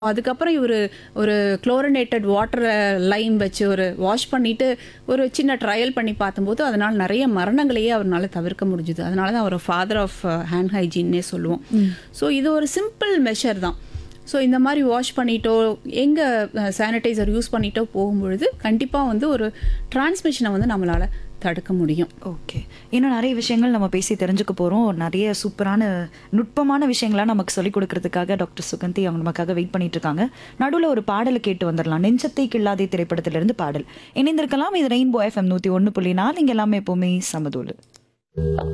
அதுக்கப்புறம் இவரு ஒரு குளோரினேட்டட் வாட்டர் லைம் வச்சு ஒரு வாஷ் பண்ணிட்டு ஒரு சின்ன ட்ரையல் பண்ணி பார்த்தம்போது அதனால நிறைய மரணங்களையே அவரால தவிர்க்க முடிஞ்சுது. அதனால தான் அவர் ஃபாதர் ஆஃப் ஹேண்ட் ஹைஜீன்னே சொல்லுவோம். ஸோ இது ஒரு சிம்பிள் மெஷர் தான். ஸோ இந்த மாதிரி வாஷ் பண்ணிட்டோ எங்கே சானிடைசர் யூஸ் பண்ணிட்டோ போகும்பொழுது கண்டிப்பாக வந்து ஒரு டிரான்ஸ்மிஷனை வந்து நம்மளால் தடுக்க முடியும். ஓகே. இன்னும் நிறைய விஷயங்கள் நம்ம பேசி தெரிஞ்சுக்க போகிறோம். நிறைய சூப்பரான நுட்பமான விஷயங்களாக நமக்கு சொல்லிக் கொடுக்கறதுக்காக டாக்டர் சுகந்தி அவங்க நமக்காக வெயிட் பண்ணிட்டு இருக்காங்க. நடுவில் ஒரு பாடலை கேட்டு வந்துடலாம். நெஞ்சத்தை கில்லாதே திரைப்படத்திலிருந்து பாடல். இணைந்திருக்கலாம். இது ரெயின்போ FM 101.4. இங்கே எல்லாமே எப்போவுமே சமதூள்.